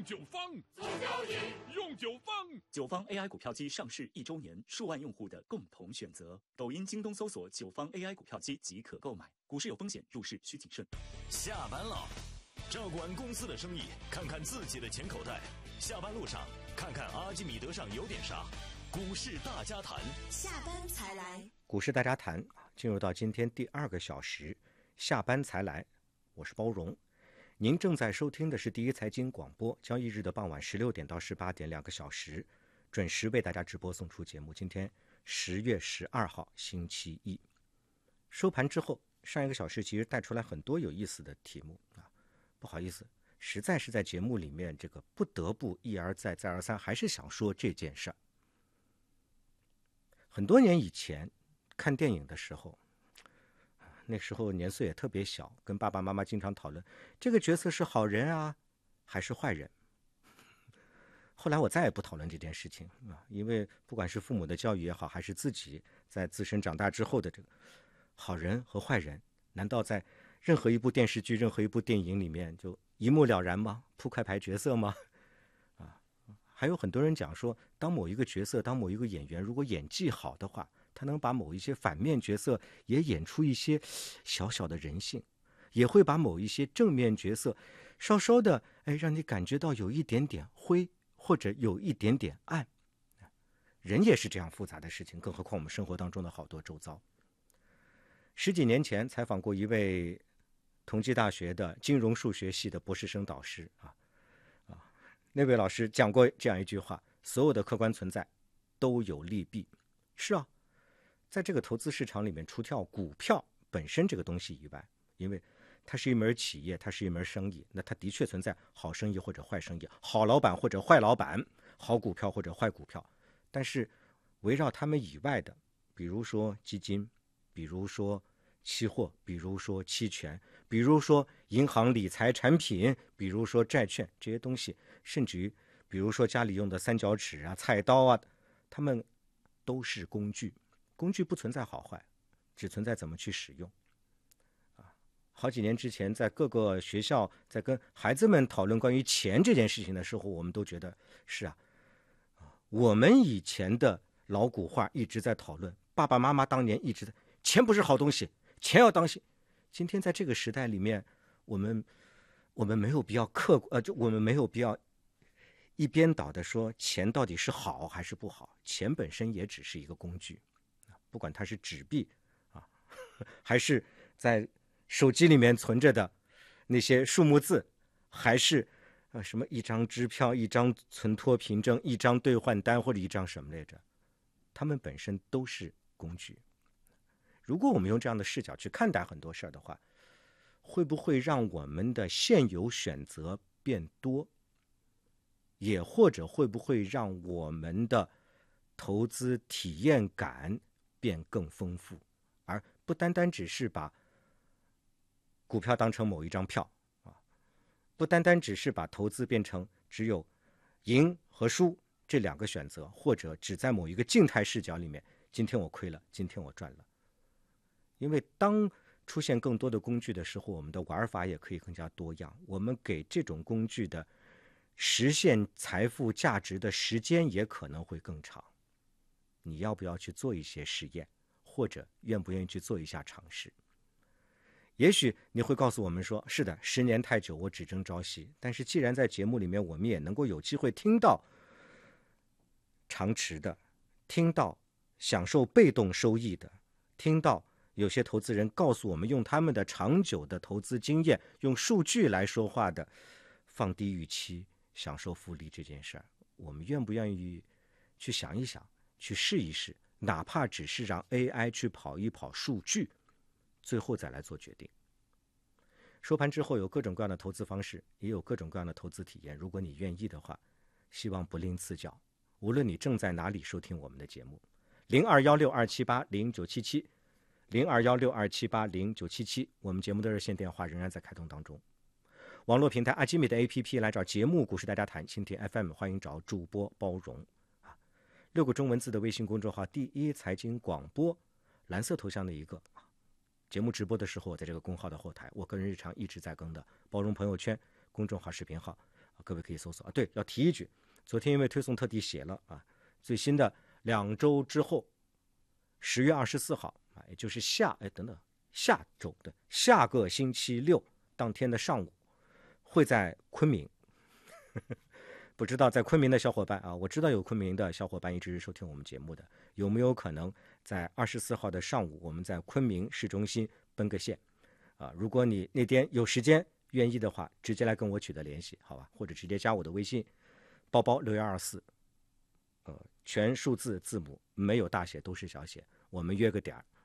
用九方，总交易用九方。 九方 AI 股票机上市1周年，数万用户的共同选择。抖音、京东搜索九方 AI 股票机即可购买。股市有风险，入市需谨慎。 下班了，照管公司的生意，看看自己的钱口袋。下班路上，看看阿基米德上有点啥。股市大家谈， 下班才来。 股市大家谈，进入到今天第2个小时，下班才来。我是包荣。您正在收听的是第一财经广播，交易日的傍晚16点到18点2个小时，准时为大家直播送出节目。今天10月12号星期一，收盘之后，上一个小时其实带出来很多有意思的题目啊。不好意思，实在是在节目里面这个不得不一而再再而三，还是想说这件事儿。很多年以前看电影的时候，那时候年岁也特别小，跟爸爸妈妈经常讨论这个角色是好人啊还是坏人。后来我再也不讨论这件事情啊，因为不管是父母的教育也好，还是自己在自身长大之后的这个好人和坏人，难道在任何一部电视剧、任何一部电影里面就一目了然吗？扑克牌角色吗？还有很多人讲说，当某一个角色、当某一个演员如果演技好的话，他能把某一些反面角色也演出一些小小的人性，也会把某一些正面角色稍稍的让你感觉到有一点点灰，或者有一点点暗。人也是这样复杂的事情，更何况我们生活当中的好多周遭。10几年前采访过一位同济大学的金融数学系的博士生导师那位老师讲过这样一句话：所有的客观存在都有利弊。是啊，在这个投资市场里面，除掉股票本身这个东西以外，因为它是一门企业，它是一门生意，那它的确存在好生意或者坏生意，好老板或者坏老板，好股票或者坏股票。但是围绕他们以外的，比如说基金，比如说期货，比如说期权，比如说银行理财产品，比如说债券，这些东西，甚至于比如说家里用的三角尺啊、菜刀啊，它们都是工具。工具不存在好坏，只存在怎么去使用。好几年之前，在各个学校在跟孩子们讨论关于钱这件事情的时候，我们都觉得是啊，我们以前的老古话一直在讨论，爸爸妈妈当年一直在，钱不是好东西，钱要当心。今天在这个时代里面，我们没有必要我们没有必要一边倒的说钱到底是好还是不好，钱本身也只是一个工具，不管它是纸币还是在手机里面存着的那些数目字，还是什么一张支票、一张存托凭证、一张兑换单或者一张什么来着，它们本身都是工具。如果我们用这样的视角去看待很多事儿的话，会不会让我们的现有选择变多？也或者会不会让我们的投资体验感变更丰富，而不单单只是把股票当成某一张票不单单只是把投资变成只有赢和输这2个选择，或者只在某一个静态视角里面，今天我亏了，今天我赚了。因为当出现更多的工具的时候，我们的玩法也可以更加多样，我们给这种工具的实现财富价值的时间也可能会更长。你要不要去做一些实验，或者愿不愿意去做一下尝试？也许你会告诉我们说，是的，10年太久，我只争朝夕。但是既然在节目里面我们也能够有机会听到长持的，听到享受被动收益的，听到有些投资人告诉我们用他们的长久的投资经验，用数据来说话的，放低预期享受复利这件事儿，我们愿不愿意去想一想，去试一试，哪怕只是让 AI 去跑一跑数据，最后再来做决定。收盘之后有各种各样的投资方式，也有各种各样的投资体验，如果你愿意的话，希望不吝赐教。无论你正在哪里收听我们的节目，021627809770 021627809777，我们节目的热线电话仍然在开通当中。网络平台阿基米的 APP 来找节目股市大家谈，蜻蜓 FM 欢迎找主播包容6个中文字的微信公众号第一财经广播，蓝色头像的一个。节目直播的时候，我在这个公号的后台，我个人日常一直在更的包容朋友圈公众号视频号各位可以搜索啊。对，要提一句，昨天因为推送特地写了啊，最新的2周之后，10月24号啊，也就是下周的下个星期六当天的上午，会在昆明。不知道在昆明的小伙伴啊，我知道有昆明的小伙伴一直收听我们节目的，有没有可能在24号的上午，我们在昆明市中心奔个线啊？如果你那天有时间愿意的话，直接来跟我取得联系，好吧？或者直接加我的微信，包6124，全数字字母，没有大写都是小写，我们约个点儿。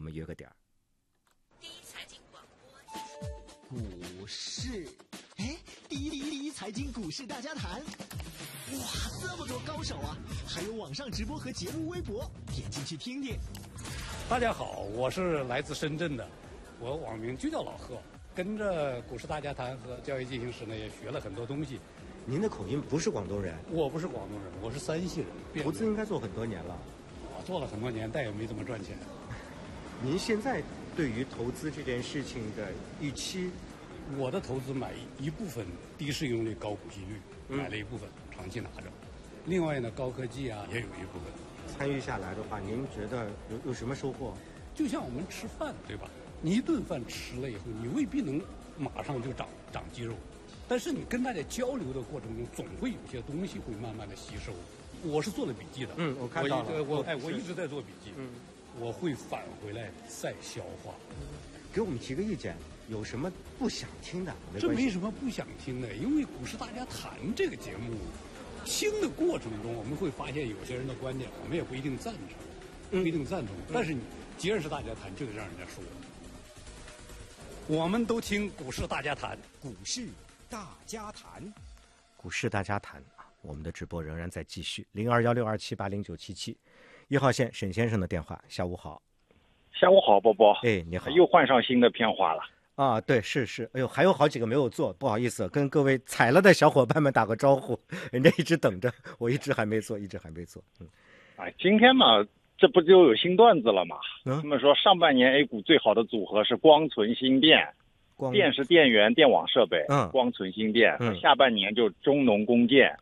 第一财经广播，股市，第一财经股市大家谈，哇，这么多高手啊！还有网上直播和节目微博，点进去听听。 大家好，我是来自深圳的，我网名就叫老贺，跟着股市大家谈和交易进行时呢，也学了很多东西。 您的口音不是广东人？ 我不是广东人，我是山西人。 投资应该做很多年了。 我做了很多年，但也没怎么赚钱。 您现在对于投资这件事情的预期？ 我的投资买一部分低市盈率、高股息率，买了一部分，长期拿着。另外呢，高科技啊也有一部分。 参与下来的话，您觉得有什么收获？ 就像我们吃饭，对吧？你一顿饭吃了以后，你未必能马上就长肌肉，但是你跟大家交流的过程中，总会有些东西会慢慢的吸收。我是做了笔记的， 我看到了， 我一直在做笔记，我会返回来再消化。 给我们提个意见。有什么不想听的？ 这没什么不想听的，因为股市大家谈这个节目，听的过程中我们会发现有些人的观点我们也不一定赞成，不一定赞同。但是你既然是大家谈，就得让人家说。我们都听股市大家谈， 股市大家谈， 股市大家谈啊！我们的直播仍然在继续，021627809771号线沈先生的电话。下午好。 下午好，波波。 你好。 又换上新的片花了。 啊，对，是，哎呦，还有好几个没有做，不好意思，跟各位踩了的小伙伴们打个招呼，人家一直等着，我一直还没做。 今天嘛，这不就有新段子了吗？他们说上半年 A 股最好的组合是光存芯电，电是电源、电网设备，光存芯电。下半年就中农工建，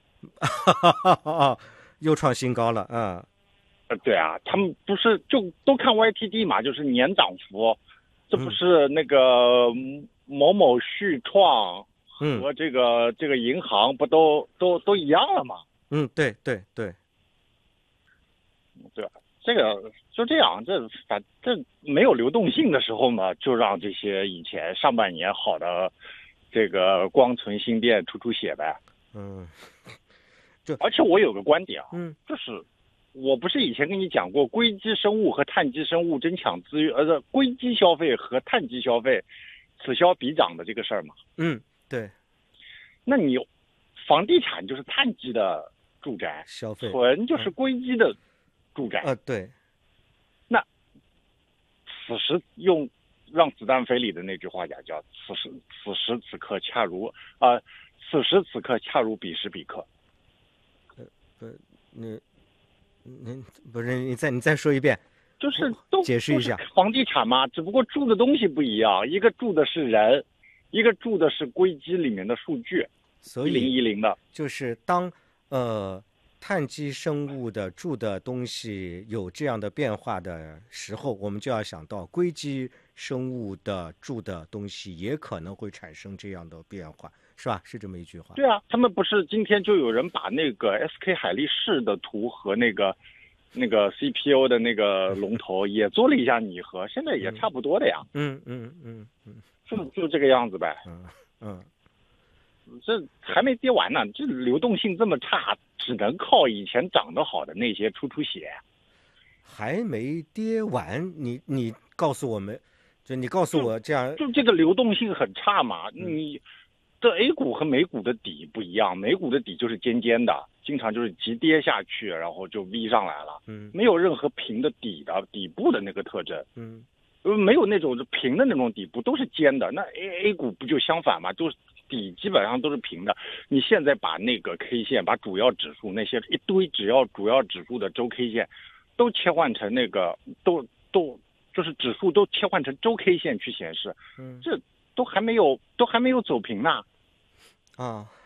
又创新高了， 对啊，他们不是就都看 YTD 嘛，就是年涨幅。这不是那个某某旭创和这个银行不都一样了吗？ 对， 对吧？这个就这样，反正没有流动性的时候嘛，就让这些以前上半年好的这个光存芯电出血呗。而且我有个观点啊，就是我不是以前跟你讲过硅基生物和碳基生物争抢资源，硅基消费和碳基消费此消彼长的这个事儿吗？ 对。 那你房地产就是碳基的住宅消费， 纯就是硅基的住宅。 对。 那此时用让子弹飞里的那句话讲，叫此时此刻恰如彼时彼刻。 您不是你再说一遍， 就是都解释一下。 房地产嘛，只不过住的东西不一样，一个住的是人，一个住的是硅基里面的数据， 所以 1010的。 就是当碳基生物的住的东西有这样的变化的时候，我们就要想到硅基生物的住的东西也可能会产生这样的变化。是吧？是这么一句话。 对啊，他们不是今天就有人把那个 SK 海力士的图和那个 CPU 的那个龙头也做了一下拟合，现在也差不多的呀。就这个样子呗。这还没跌完呢，这流动性这么差，只能靠以前涨得好的那些出血。 还没跌完，你告诉我们，就你告诉我这样， 就这个流动性很差嘛，你。这 A 股和美股的底不一样，美股的底就是尖尖的，经常就是急跌下去，然后就 V 上来了，没有任何平的底部的那个特征，没有那种平的那种底部，都是尖的。那 A 股不就相反嘛，就是底基本上都是平的。你现在把那个 K 线，把主要指数那些一堆只要主要指数的周 K 线，都切换成那个就是指数都切换成周 K 线去显示，这都还没有走平呢。